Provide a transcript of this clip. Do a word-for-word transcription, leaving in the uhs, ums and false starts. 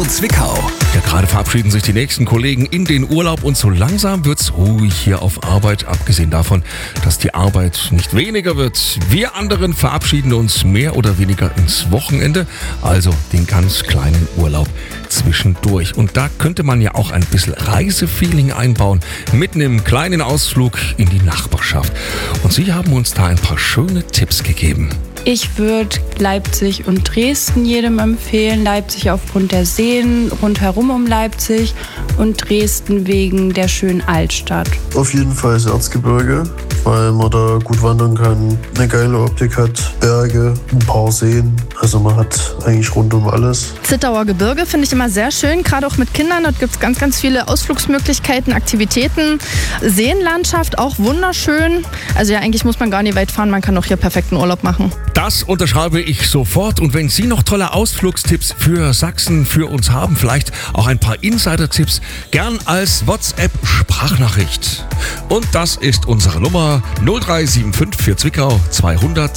Radio Zwickau. Ja, gerade verabschieden sich die nächsten Kollegen in den Urlaub und so langsam wird's ruhig hier auf Arbeit, abgesehen davon, dass die Arbeit nicht weniger wird. Wir anderen verabschieden uns mehr oder weniger ins Wochenende, also den ganz kleinen Urlaub zwischendurch. Und da könnte man ja auch ein bisschen Reisefeeling einbauen mit einem kleinen Ausflug in die Nachbarschaft. Und Sie haben uns da ein paar schöne Tipps gegeben. Ich würde Leipzig und Dresden jedem empfehlen. Leipzig aufgrund der Seen rundherum um Leipzig und Dresden wegen der schönen Altstadt. Auf jeden Fall das Erzgebirge, weil man da gut wandern kann, eine geile Optik hat, Berge, ein paar Seen. Also man hat eigentlich rundum alles. Zittauer Gebirge finde ich immer sehr schön, gerade auch mit Kindern. Dort gibt es ganz, ganz viele Ausflugsmöglichkeiten, Aktivitäten. Seenlandschaft auch wunderschön. Also ja, eigentlich muss man gar nicht weit fahren, man kann auch hier perfekten Urlaub machen. Das unterschreibe ich sofort. Und wenn Sie noch tolle Ausflugstipps für Sachsen für uns haben, vielleicht auch ein paar Insider-Tipps, gern als WhatsApp-Sprachnachricht. Und das ist unsere Nummer null drei sieben fünf für Zwickau zweihundert